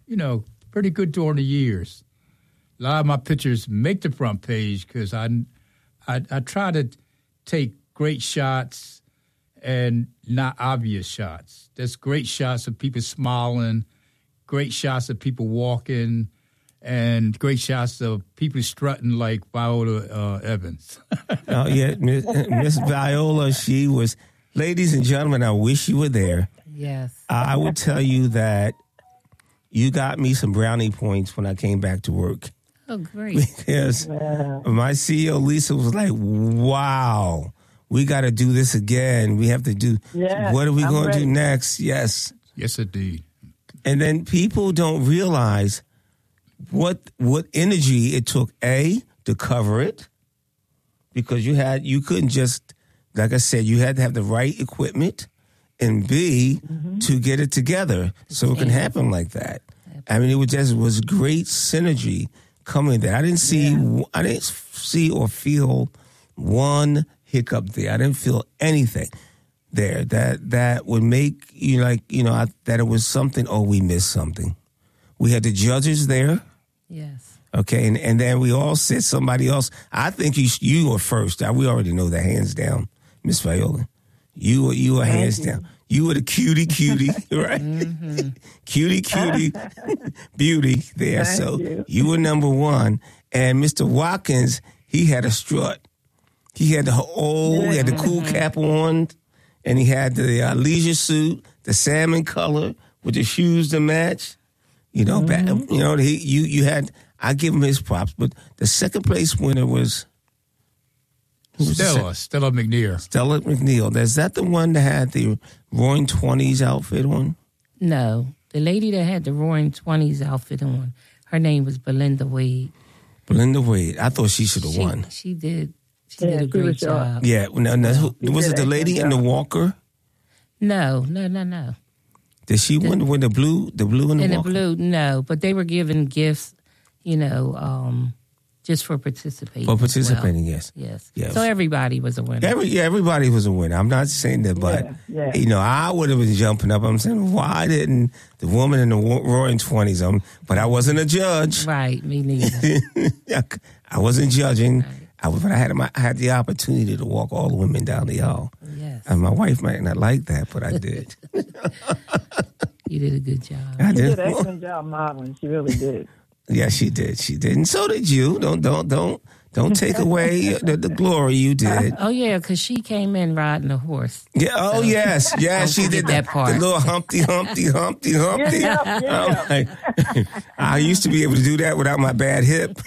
pretty good during the years. A lot of my pictures make the front page because I try to take great shots and not obvious shots. There's great shots of people smiling, great shots of people walking, and great shots of people strutting like Viola Evans. Oh, yeah, Miss Viola, she was... Ladies and gentlemen, I wish you were there. Yes. I would tell you that you got me some brownie points when I came back to work. Oh, great. Because my CEO, Lisa, was like, wow, we got to do this again. We have to do... what are we going to do next? Yes. Yes, indeed. And then people don't realize what energy it took, A, to cover it, because you couldn't just, like I said, you had to have the right equipment, and B, to get it together so it can happen like that. I mean, it was great synergy coming there. I didn't see or feel one hiccup there. I didn't feel anything there that would make you that it was something. Oh, we missed something. We had the judges there. Yes. Okay, and then we all said somebody else. I think you were first. We already know that, hands down, Miss Viola. You were hands down. You were the cutie, right? Mm-hmm. cutie, beauty there. Thank you were number one. And Mr. Watkins, he had a strut. He had he had the cool cap on, and he had the leisure suit, the salmon color with the shoes to match. You had. I give him his props, but the second place winner was Stella McNeil. Stella McNeil. Is that the one that had the Roaring Twenties outfit on? No, the lady that had the Roaring Twenties outfit on, her name was Belinda Wade. Belinda Wade. I thought she should have won. She did. She did a great job. Yeah. Was it the lady in the walker? No. Did she win the blue? The blue and the walker? In the blue, no. But they were giving gifts, just for participating. For participating, yes. So everybody was a winner. Everybody was a winner. I'm not saying that, but I would have been jumping up. I'm saying, why didn't the woman in the Roaring Twenties? But I wasn't a judge. Right, me neither. I wasn't judging. Right. But I had the opportunity to walk all the women down the aisle. Yes. And my wife might not like that, but I did. You did a good job. She did an excellent job modeling. She really did. Yeah, she did. And so did you. Don't take away the glory you did. Oh yeah, because she came in riding a horse. Yeah. Oh so, yes. She did that part. The little Humpty. Yeah. I used to be able to do that without my bad hip.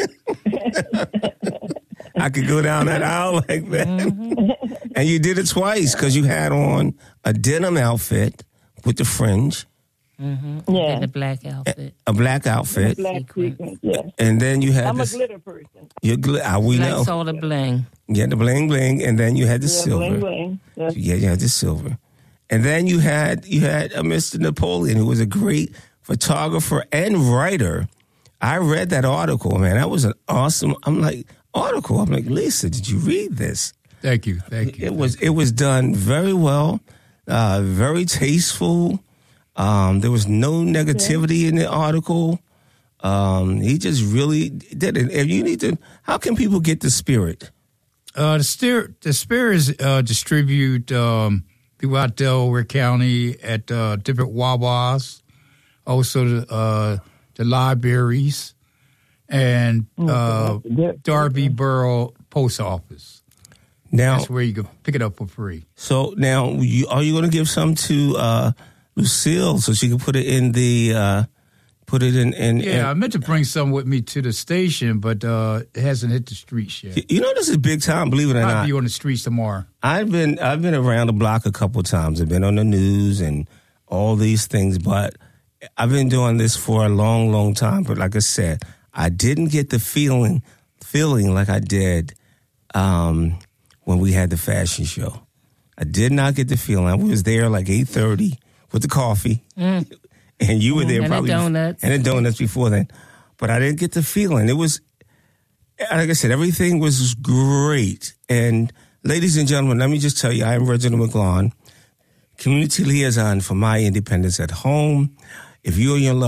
I could go down that aisle like that. Mm-hmm. And you did it twice because you had on a denim outfit with the fringe. Mm-hmm. Yeah. And a black outfit. A black outfit. Black sequins, yes. And then you had I'm a glitter person. We know. All the bling. You had the bling bling, and then you had the silver. Bling bling. Yes. Yeah, you had the silver. And then you had a Mr. Napoleon, who was a great photographer and writer. I read that article, man. That was an awesome article. I'm like, Lisa, did you read this? Thank you. It was done very well, very tasteful. There was no negativity in the article. He just really did it. If you need to, how can people get the spirit? The spirit is distribute throughout Delaware County at different Wawas, also the libraries, and Darby Borough Post Office. Now that's where you can pick it up for free. So now, are you going to give some to Lucille so she can put it in the? I meant to bring some with me to the station, but it hasn't hit the streets yet. This is big time, believe it or not. I'll be on the streets tomorrow. I've been around the block a couple of times. I've been on the news and all these things, but I've been doing this for a long, long time. But like I said, I didn't get the feeling like I did when we had the fashion show. I did not get the feeling. I was there like 8:30 with the coffee. And you were there probably. And the donuts before then. But I didn't get the feeling. It was, like I said, everything was great. And ladies and gentlemen, let me just tell you, I am Reginald McLaughlin, community liaison for My Independence at Home. If you or your loved